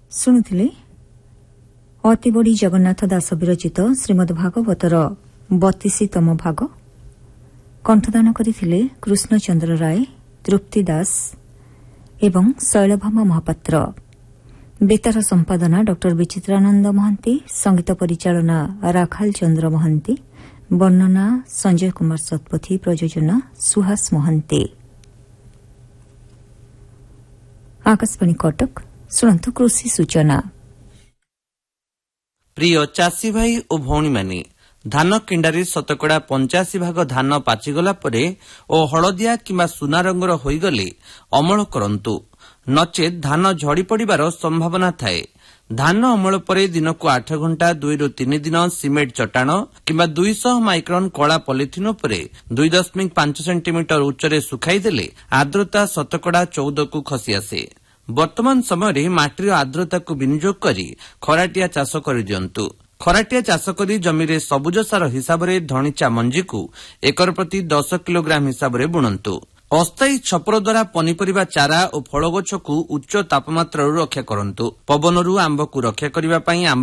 ଶୁଣୁଥିଲେ ଅତିବଡ଼ି ଜଗନ୍ନାଥ ଦାସ ବିରଚିତ ଶ୍ରୀମଦ୍ ଭାଗବତର 32ତମ ଭାଗ। କଣ୍ଠଦାନ କରିଥିଲେ କୃଷ୍ଣଚନ୍ଦ୍ର ରାୟ, ତୃପ୍ତି ଦାସ ଏବଂ ଶୈଳଭାମ ମହାପାତ୍ର। ବେତାର ସମ୍ପାଦନା ଡ ବିଚିତ୍ରାନନ୍ଦ ମହାନ୍ତି, ସଙ୍ଗୀତ ପରିଚାଳନା ରାଖାଲ ଚନ୍ଦ୍ର ମହାନ୍ତି, ବର୍ଣ୍ଣନା ସଞ୍ଜୟ କୁମାର ଶତପଥୀ, ପ୍ରଯୋଜନା ସୁହାସ ମହାନ୍ତି। ଆକାଶବାଣୀ କଟକ। ଶୁଣନ୍ତୁ କୃଷି ସୂଚନା। ପ୍ରିୟ ଚାଷୀ ଭାଇ ଓ ଭଉଣୀମାନେ, ଧାନ କିଣ୍ଡାରେ ଶତକଡ଼ା 85 ଭାଗ ଧାନ ପାଚିଗଲା ପରେ ଓ ହଳଦିଆ କିମ୍ବା ସୁନା ରଙ୍ଗର ହୋଇଗଲେ ଅମଳ କରନ୍ତୁ, ନଚେତ୍ ଧାନ ଝଡ଼ି ପଡ଼ିବାର ସମ୍ଭାବନା ଥାଏ। ଧାନ ଅମଳ ପରେ ଦିନକୁ 8 ଘଣ୍ଟା 2 ରୁ 3 ଦିନ ସିମେଣ୍ଟ ଚଟାଣ କିମ୍ବା 200 ମାଇକ୍ରନ କଳା ପଲିଥିନ୍ ଉପରେ 2.5 ସେଣ୍ଟିମିଟର ଉଚ୍ଚରେ ଶୁଖାଇଦେଲେ ଆର୍ଦ୍ରତା ଶତକଡ଼ା 14କୁ ଖସିଆସେ। ବର୍ତ୍ତମାନ ସମୟରେ ମାଟିର ଆର୍ଦ୍ରତାକୁ ବିନିଯୋଗ କରି ଖରାଟିଆ ଚାଷ କରିଦିଅନ୍ତୁ। ଖରାଟିଆ ଚାଷ କରି ଜମିରେ ସବୁଜ ସାର ହିସାବରେ ଧଣିଚା ମଞ୍ଜିକୁ ଏକର ପ୍ରତି 10 କିଲୋଗ୍ରାମ ହିସାବରେ ବୁଣନ୍ତୁ। ଅସ୍ଥାୟୀ ଛପର ଦ୍ୱାରା ପନିପରିବା ଚାରା ଓ ଫଳ ଗଛକୁ ଉଚ୍ଚ ତାପମାତ୍ରାରୁ ରକ୍ଷା କରନ୍ତୁ। ପବନରୁ ଆମ୍ବକୁ ରକ୍ଷା କରିବା ପାଇଁ